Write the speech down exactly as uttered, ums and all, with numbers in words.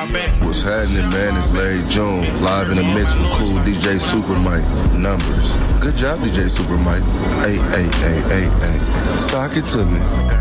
y'all, man? What's happening, man? It's Larry June, live in the mix with cool D J Super Mike. Numbers. Good job, D J Super Mike. Hey, hey, hey, hey, hey. Sock it to me.